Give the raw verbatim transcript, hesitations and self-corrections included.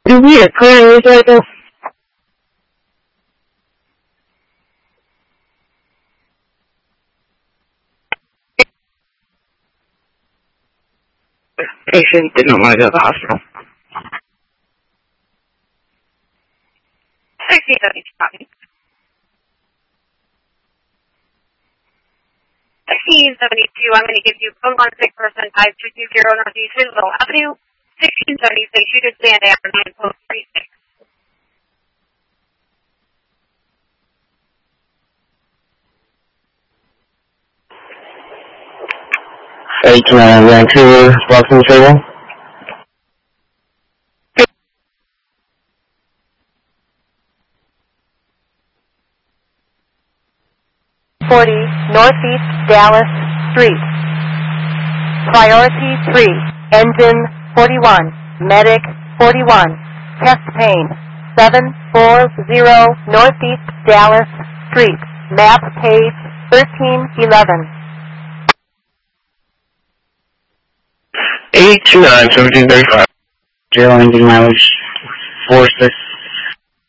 Weird, clearing right there. Patient did not want to go to the hospital. sixteen seventy-two, copy. sixteen seventy-two, I'm going to give you code one six percent five two two zero Northeast Hinsdale Avenue. sixteen seventy-six, you can stand down nine code three six. Eight nine Vancouver, Boston table. forty Northeast Dallas Street. Priority three, engine forty-one, medic forty-one, chest pain seven four zero Northeast Dallas Street. Map page thirteen eleven. eight two nine seventeen thirty-five. Jail engine mileage four six